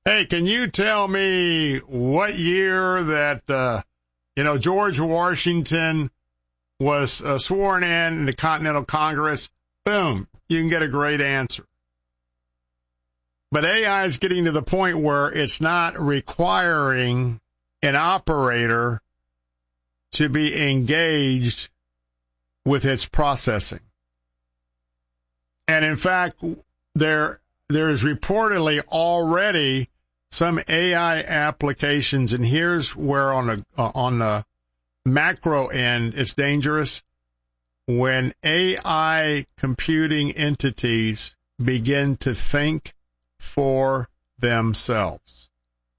Hey, can you tell me what year that, George Washington was sworn in the Continental Congress? Boom, you can get a great answer. But AI is getting to the point where it's not requiring an operator to be engaged with its processing. And in fact, there is reportedly already some AI applications, and here's where on the macro end it's dangerous. When AI computing entities begin to think for themselves.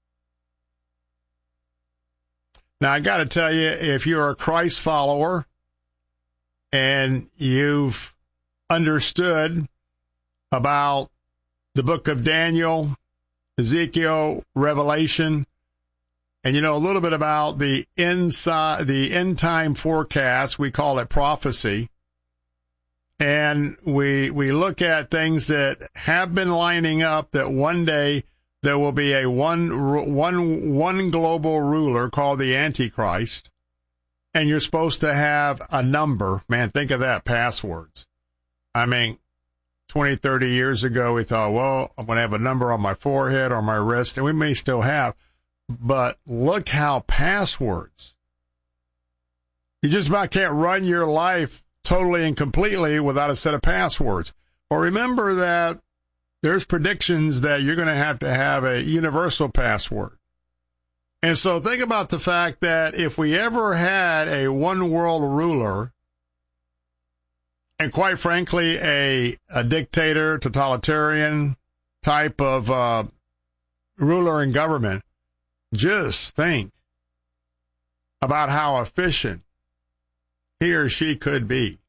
Now, I got to tell you, if you're a Christ follower and you've understood about the book of Daniel, Ezekiel, Revelation, and you know a little bit about the end time forecast, we call it prophecy, and we look at things that have been lining up that one day there will be a one global ruler called the Antichrist, and you're supposed to have a number. Man, think of that, passwords. I mean, 20, 30 years ago, we thought, well, I'm going to have a number on my forehead or my wrist, and we may still have. But look how passwords. You just about can't run your life totally and completely without a set of passwords. Well, remember that there's predictions that you're going to have a universal password. And so think about the fact that if we ever had a one world ruler, and quite frankly, a dictator, totalitarian type of ruler in government, just think about how efficient he or she could be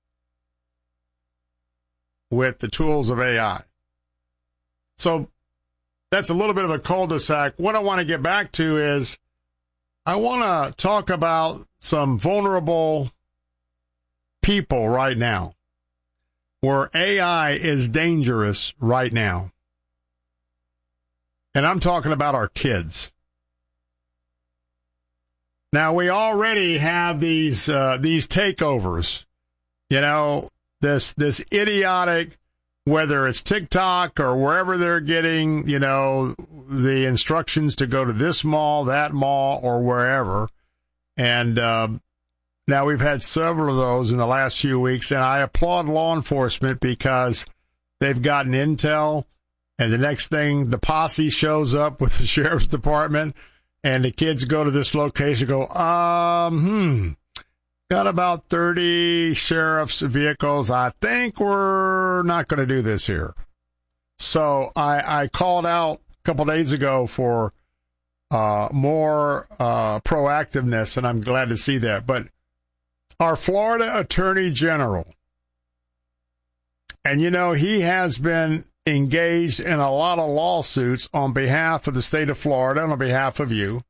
with the tools of AI. So that's a little bit of a cul-de-sac. What I want to get back to is I want to talk about some vulnerable people right now, where AI is dangerous right now. And I'm talking about our kids. Now, we already have these takeovers, this idiotic, whether it's TikTok or wherever they're getting, the instructions to go to this mall, that mall, or wherever. And now we've had several of those in the last few weeks, and I applaud law enforcement because they've gotten intel, and the next thing, the posse shows up with the sheriff's department, and the kids go to this location, got about 30 sheriff's vehicles. I think we're not going to do this here. So I called out a couple days ago for more proactiveness, and I'm glad to see that. But our Florida Attorney General, and he has been engaged in a lot of lawsuits on behalf of the state of Florida and on behalf of you.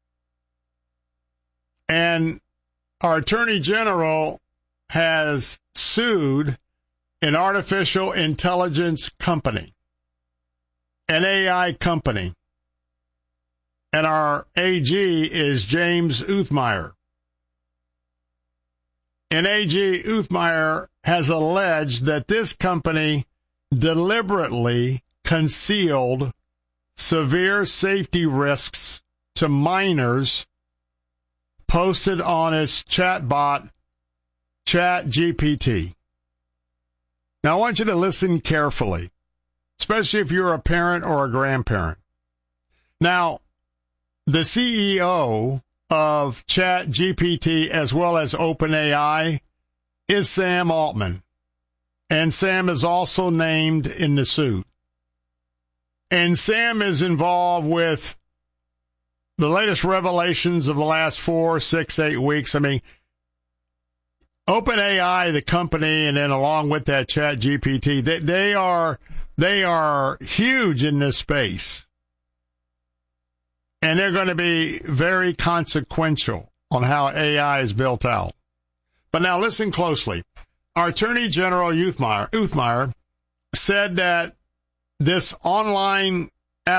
And our Attorney General has sued an artificial intelligence company, an AI company. And our AG is James Uthmeier. And AG Uthmeier has alleged that this company deliberately concealed severe safety risks to minors posted on its chatbot, ChatGPT. Now, I want you to listen carefully, especially if you're a parent or a grandparent. Now, the CEO of ChatGPT as well as OpenAI is Sam Altman. And Sam is also named in the suit. And Sam is involved with the latest revelations of the last 4, 6, 8 weeks. I mean, OpenAI, the company, and then along with that ChatGPT, they are huge in this space. And they're going to be very consequential on how AI is built out. But now listen closely. Our Attorney General Uthmeier said that this online